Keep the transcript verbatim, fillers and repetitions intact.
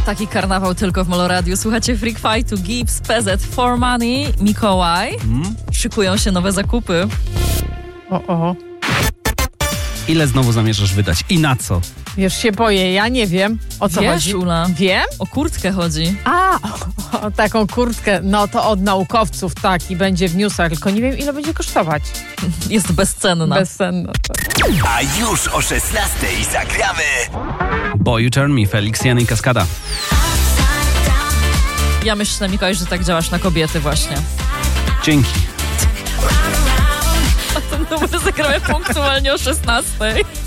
Taki karnawał tylko w Moloradiu. Słuchacie Freak Fightu, Gibbs, P Z, For Money, Mikołaj. Hmm? Szykują się nowe zakupy. O, o. Ile znowu zamierzasz wydać i na co? Już się boję, ja nie wiem, o co Wiesz, chodzi. Ula? Wiem? O kurtkę chodzi. A, o, o taką kurtkę, no to od naukowców, tak, i będzie w newsach, tylko nie wiem, ile będzie kosztować. Jest bezcenna. Bezcenna. A już o szesnastej zagramy Boy You Turn Me, Felix Jan i Kaskada. Ja myślę, Mikołaj, że tak działasz na kobiety właśnie. Dzięki. A ten numer zagramy punktualnie o szesnastej.